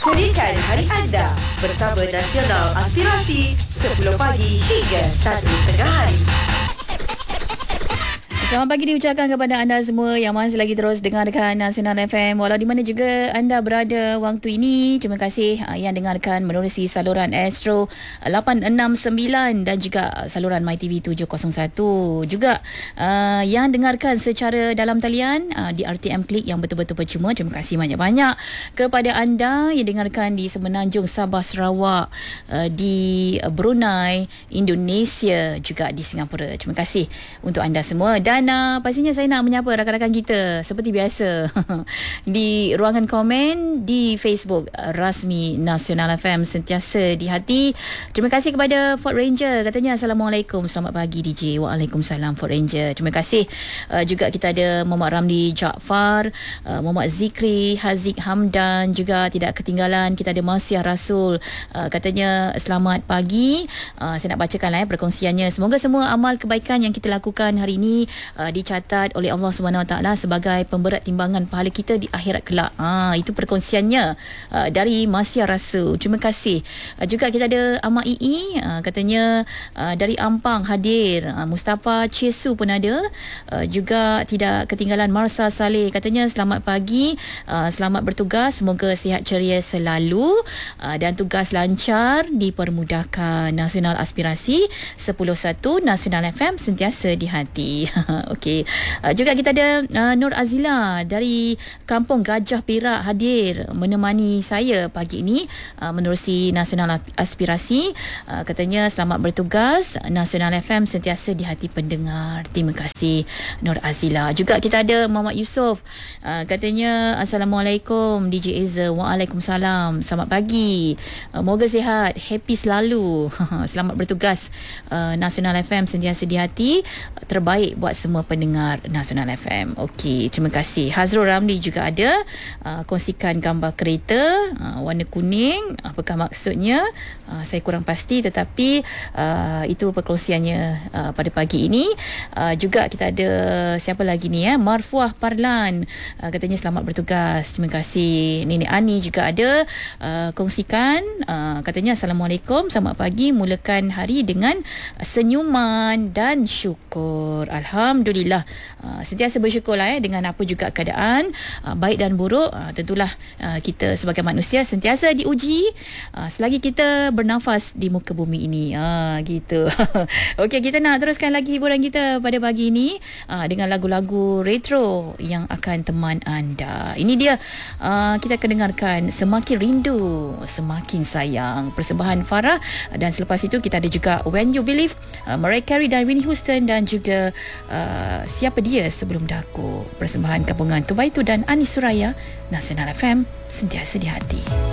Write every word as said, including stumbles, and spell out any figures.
Ceritakan hari anda bersama Nasional Aspirasi sepuluh pagi hingga satu tengah hari. Selamat pagi diucapkan kepada anda semua yang masih lagi terus dengarkan Nasional F M walau di mana juga anda berada waktu ini. Terima kasih uh, yang dengarkan menerusi saluran Astro lapan enam sembilan dan juga saluran MyTV tujuh kosong satu. Juga uh, yang dengarkan secara dalam talian uh, di R T M Klik yang betul-betul percuma. Terima kasih banyak-banyak kepada anda yang dengarkan di Semenanjung, Sabah, Sarawak, uh, di Brunei, Indonesia, juga di Singapura. Terima kasih untuk anda semua. Dan Dan uh, pastinya saya nak menyapa rakan-rakan kita seperti biasa di ruangan komen di Facebook uh, rasmi Nasional F M sentiasa di hati. Terima kasih kepada Ford Ranger, katanya Assalamualaikum, selamat pagi D J. Waalaikumsalam Ford Ranger. Terima kasih. Uh, juga kita ada Muhammad Ramli Jaafar, uh, Muhammad Zikri, Haziq Hamdan, juga tidak ketinggalan kita ada Masih Rasul, uh, katanya selamat pagi. Uh, saya nak bacakan lah, eh, perkongsiannya. Semoga semua amal kebaikan yang kita lakukan hari ini Uh, dicatat oleh Allah Subhanahu Wa Taala sebagai pemberat timbangan pahala kita di akhirat kelak. Ah, itu perkongsiannya uh, dari Masya Rasul. Terima kasih. Uh, juga kita ada Ahmad Ii, uh, katanya uh, dari Ampang hadir. Uh, Mustafa Chesu pun ada. Uh, juga tidak ketinggalan Marsa Saleh, katanya selamat pagi, uh, selamat bertugas, semoga sihat ceria selalu, uh, dan tugas lancar dipermudahkan. Nasional Aspirasi sepuluh satu Nasional F M sentiasa di hati. Okey. Uh, juga kita ada uh, Nur Azila dari Kampung Gajah Perak hadir menemani saya pagi ini uh, menerusi Nasional Aspirasi. Uh, katanya selamat bertugas, Nasional F M sentiasa di hati pendengar. Terima kasih Nur Azila. Juga kita ada Muhammad Yusof. Uh, katanya Assalamualaikum D J Eza. Waalaikumsalam. Selamat pagi. Uh, moga sihat, happy selalu. Selamat bertugas. Uh, Nasional F M sentiasa di hati. Terbaik buat semua pendengar Nasional F M. Okey, terima kasih. Hazrul Ramli juga ada uh, kongsikan gambar kereta uh, warna kuning. Apakah maksudnya? Uh, saya kurang pasti, tetapi uh, itu perkongsiannya uh, pada pagi ini. Uh, juga kita ada siapa lagi ni ya? Marfuah Parlan. Uh, katanya selamat bertugas. Terima kasih. Nenek Ani juga ada uh, kongsikan uh, katanya Assalamualaikum, selamat pagi, mulakan hari dengan senyuman dan syukur. Alhamdulillah. Uh, sentiasa bersyukurlah eh, dengan apa juga keadaan, uh, baik dan buruk. Uh, tentulah uh, kita sebagai manusia sentiasa diuji uh, selagi kita bernafas di muka bumi ini. Uh, gitu. Okey, kita nak teruskan lagi hiburan kita pada pagi ini uh, dengan lagu-lagu retro yang akan teman anda. Ini dia, uh, kita akan dengarkan Semakin Rindu Semakin Sayang, persembahan Farah. Dan selepas itu kita ada juga When You Believe, uh, Mariah Carey dan Whitney Houston, dan juga Uh, Siapa Dia Sebelum Daku, persembahan gabungan Tubaitu dan Anis Suraya. Nasional F M sentiasa di hati.